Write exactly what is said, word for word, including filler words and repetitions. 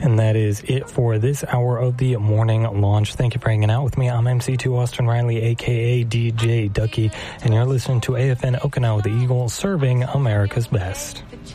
And that is it for this hour of the morning launch. Thank you for hanging out with me. I'm M C two Austin Riley, a k a. D J Ducky, and you're listening to A F N Okinawa, the Eagle, serving America's best.